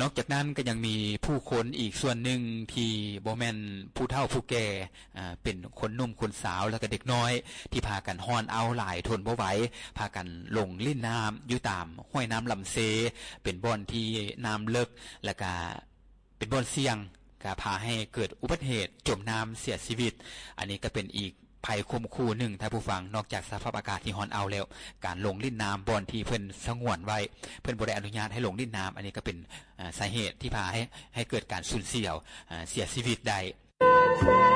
นอกจากนั้นก็ยังมีผู้คนอีกส่วนหนึ่งที่บ่แม่นผู้เฒ่าผู้แก่เป็นคนหนุ่มคนสาวแล้วก็เด็กน้อยที่พากันฮ้อนเอาหลายทนบ่ไหวพากันลงลิ่นน้ำอยู่ตามห้วยน้ำลำเซเป็นบ่อนที่น้ำลึกแล้วก็เป็นบ่อนเสี่ยงก็พาให้เกิดอุบัติเหตุจมน้ำเสียชีวิตอันนี้ก็เป็นอีกภัยคมคู่หนึ่งท่านผู้ฟังนอกจากสภาพอากาศที่ฮ้อนเอาแล้วการลงลิ่นน้ำบ่อนที่เพิ่นสงวนไว้เพิ่นบ่ได้อนุญาตให้ลงลิ่นน้ำอันนี้ก็เป็นสาเหตุที่พาให้เกิดการสูญเสียชีวิตได้